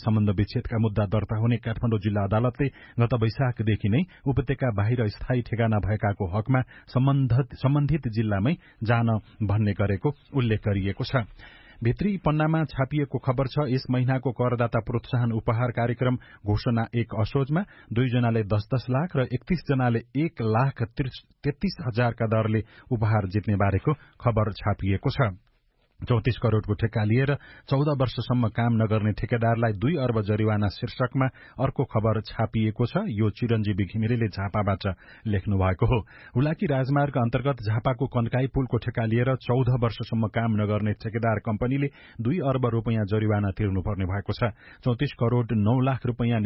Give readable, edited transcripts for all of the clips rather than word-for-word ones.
सम्बन्ध विच्छेदका मुद्दा दर्ता हुने काठमाडौँ जिल्ला अदालतले गत वैशाखदेखि नै उपत्यका बाहिर स्थायी ठेगाना भएकाको हकमा सम्बन्धित जिल्लामै जान भन्ने गरेको उल्लेख गरिएको छ। भित्री पन्नामा छापिएको खबर छ, यस महिनाको करदाता प्रोत्साहन उपहार कार्यक्रम घोषणा 1 असोजमा 2 जनाले 10-10 लाख र 31 जनाले 1,33,000 का दरले उपहार जित्ने बारेको खबर छापिएको छ। 34 करोड़को ठेक्का लिएर 14 वर्षसम्म काम नगर्ने ठेकेदारलाई 2 अर्ब जरिवाना शीर्षकमा अर्को खबर छापिएको छ। यो चिरञ्जीवी घिमिरेले झापाबाट लेख्नु भएको हो। हुलाकी राजमार्ग अन्तर्गत झापाको कन्काई पुलको ठेक्का लिएर 14 वर्षसम्म काम नगर्ने ठेकेदार कम्पनीले 2 अर्ब रुपैयाँ जरिवाना तिर्नुपर्ने भएको छ। 34 करोड़ 9 लाख रुपैयाँ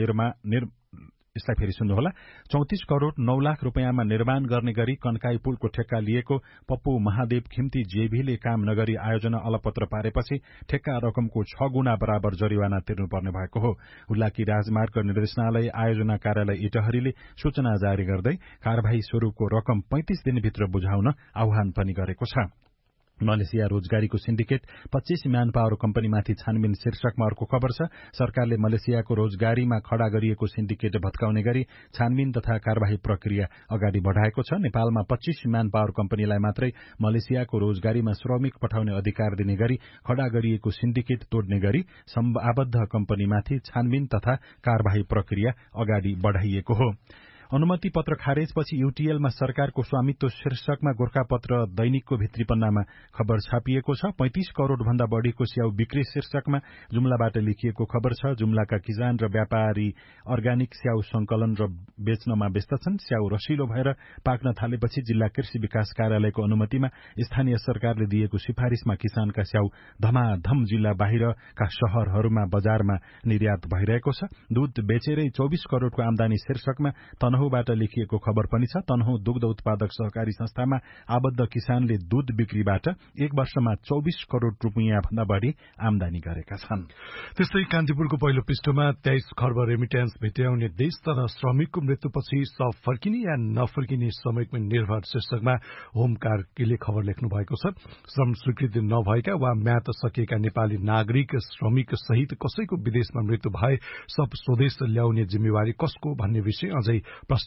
यसलाई फेरि सुन्नुहोला। 34 करोड़ 9 लाख रुपैयाँमा निर्माण गर्ने गरी कन्काई पुलको ठेक्का लिएको पप्पू महादेव खिम्ती जेभीले काम नगरी आयोजना अलपत्र पारेपछि ठेक्का रकमको 6 गुणा बराबर जरिवाना तिर्नुपर्ने भएको हो। हुलाकी राजमार्ग निर्देशनालय आयोजना कार्यालय इटहरीले सूचना जारी गर्दै कारबाही स्वरूपको रकम 35 दिनभित्र बुझाउन आह्वान पनि गरेको छ। मलेसिया रोजगारीको सिन्डिकेट 25 म्यान पावर कम्पनीमाथि छानबिन शीर्षकमा अर्को खबर छ। सरकारले मलेसियाको रोजगारीमा खड़ा गरिएको सिन्डिकेट भत्काउने गरी छानबिन तथा कार्यवाही प्रक्रिया अगाडि बढ़ाएको छ। नेपालमा 25 म्यान पावर कम्पनीलाई मात्रै मलेसियाको रोजगारीमा श्रमिक पठाउने अधिकार दिने गरी खड़ा गरिएको सिन्डिकेट तोड्ने गरी आबद्ध कम्पनीमाथि छानबिन तथा कार्यवाही प्रक्रिया अगाडि बढ़ाइएको हो। अनुमति पत्र खारेजपछि यूटीएलमा सरकारको स्वामित्व शीर्षकमा गोरखापत्र दैनिकको भित्री पन्नामा खबर छापिएको छ। 35 करोड़ भन्दा बढ़ीको स्याउ बिक्री शीर्षकमा जुम्लाबाट लेखिएको खबर छ। जुम्लाका किसान र व्यापारी अर्ग्यानिक स्याउ संकलन र बेच्नमा व्यस्त छन्। स्याउ रसिलो भएर पाक्न थालेपछि जिल्ला कृषि विकास कार्यालयको अनुमतिमा स्थानीय सरकारले दिएको सिफारिशमा किसानका स्याउ धमाधम जिल्ला बाहिरका शहरहरूमा बजारमा निर्यात भइरहेको छ। दूध बेचेरै 24 करोड़को आमदानी शीर्षकमा तनहुँबाट लेखिएको खबर पनि छ। तनहुँ दुग्ध उत्पादक सहकारी संस्थामा आबद्ध किसानले दूध बिक्रीबाट 1 वर्षमा 24 करोड़ रुपैयाँ भन्दा बढ़ी आमदानी गरेका छन्। त्यस्तै कान्तिपुरको पहिलो पृष्ठमा 23 खर्ब रेमिट्यान्स भेट्याउने देश तर श्रमिकको मृत्युपछि सब फर्किने या नफर्किने श्रमिकमा निर्भर शीर्षकमा होम कार्कीले खबर लेख्नु भएको छ। श्रम स्वीकृति नभएका वा म्याद सकिएका नेपाली नागरिक श्रमिक सहित कसैको विदेशमा मृत्यु भए सब स्वदेश ल्याउने जिम्मेवारी कसको भन्ने विषय अझै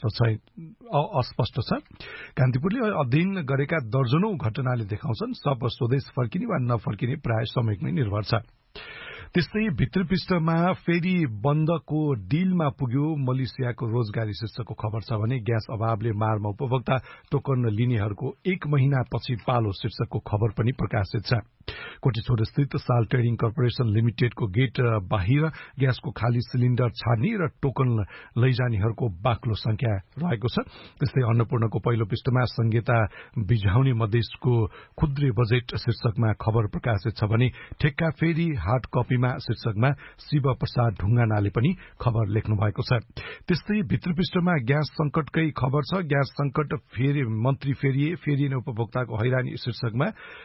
अस्पष्ट छ। कान्तिपुरले अध्ययन गरेका दर्जनौं घटनाले देखाउँछन् सब स्वदेश फर्किने वा नफर्किने प्राय श्रमिकमै निर्भर छ। त्यस्तै भित्री पृष्ठमा फेरि बन्दको डिलमा पुग्यो मलेसियाको रोजगारी शीर्षकको खबर छ भने ग्यास अभावले मारमा उपभोक्ता टोकन लिनेहरूको 1 महिनापछि पालो शीर्षकको खबर पनि प्रकाशित छ। कोटेश्वर स्थित साल ट्रेडिङ कर्पोरेशन लिमिटेडको गेट बाहिर ग्यासको खाली सिलिण्डर छाड्ने र टोकन लैजानेहरूको बाक्लो संख्या रहेको छ। त्यस्तै अन्नपूर्णको पहिलो पृष्ठमा संहिता बिझाउने मधेसको खुद्रे बजेट शीर्षकमा खबर प्रकाशित छ भने ठेक्का फेरि हार्ड कपीमा शीर्षकमा शिव प्रसाद ढुङ्गानाले पनि खबर लेख्नु भएको छ। त्यस्तै भित्री पृष्ठमा ग्यास संकटकै खबर छ। ग्यास संकट फेरि मन्त्री फेरिएन उपभोक्ताको हैरानी शीर्षकमा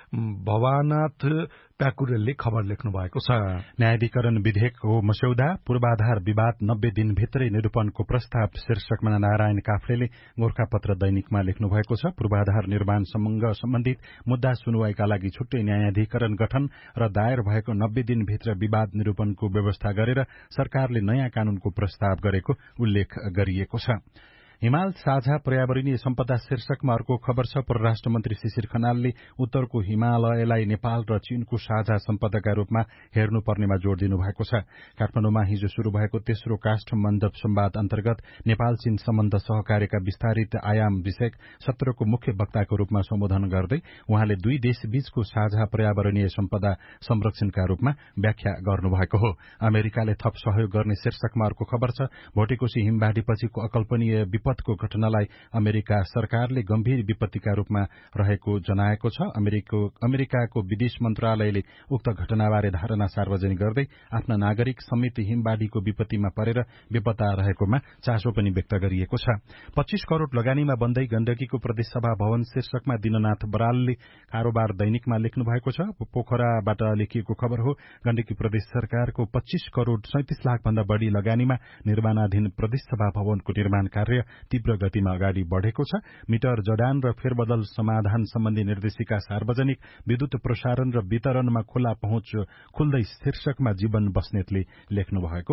भवानाथ प्याकुरेलले खबर लेख्नु भएको छ। न्यायाधिकरण विधेयकको मस्यौदा पूर्वाधार विवाद 90 दिनभित्रै निरूपणको प्रस्ताव शीर्षकमा नारायण काफ्लेले गोरखापत्र दैनिकमा लेख्नु भएको छ। पूर्वाधार निर्माणसँग सम्बन्धित मुद्दा सुनवाईका लागि छुट्टै न्यायाधिकरण गठन र दायर भएको 90 दिनभित्र विवाद निरूपणको व्यवस्था गरेर सरकारले नयाँ कानूनको प्रस्ताव गरेको उल्लेख गरिएको छ। हिमाल साझा पर्यावरणीय सम्पदा शीर्षकमा अर्को खबर छ। परराष्ट्र मन्त्री शिशिर खनालले उत्तरको हिमालयलाई नेपाल र चीनको साझा सम्पदाका रूपमा हेर्नुपर्नेमा जोड़ दिनु भएको छ। काठमाडौँमा हिजो शुरू भएको तेस्रो काष्ठमण्डप संवाद अन्तर्गत नेपाल चीन सम्बन्ध सहकार्यका विस्तारित आयाम विषयक सत्रको मुख्य वक्ताको रूपमा सम्बोधन गर्दै उहाँले दुई देशबीचको साझा पर्यावरणीय सम्पदा संरक्षणका रूपमा व्याख्या गर्नुभएको हो। अमेरिकाले थप सहयोग गर्ने शीर्षकमा अर्को खबर छ। भोटेकोशी हिमबाढ़ीपछिको अकल्पनीय विपदको घटनालाई अमेरिका सरकारले गम्भीर विपत्तिका रूपमा रहेको जनाएको छ। अमेरिकाको विदेश मन्त्रालयले उक्त घटनाबारे धारणा सार्वजनिक गर्दै आफ्ना नागरिक समेत हिमबाढ़ीको विपत्तिमा परेर बेपत्ता रहेकोमा चासो पनि व्यक्त गरिएको छ। 25 करोड़ लगानीमा बन्दै गण्डकीको प्रदेशसभा भवन शीर्षकमा दिननाथ बरालले कारोबार दैनिकमा लेख्नु भएको छ। पोखराबाट लेखिएको खबर हो। गण्डकी प्रदेश सरकारको 25 करोड़ 37 लाख भन्दा बढ़ी लगानीमा निर्माणाधीन प्रदेशसभा भवनको निर्माण कार्य तीव्र गतिमा अगाडि बढ़ेको छ। मिटर जडान र फेरबदल समाधान सम्बन्धी निर्देशिका सार्वजनिक विद्युत प्रसारण र वितरणमा खुला पहुँच खुल्दै शीर्षकमा जीवन बस्नेतले लेख्नु भएको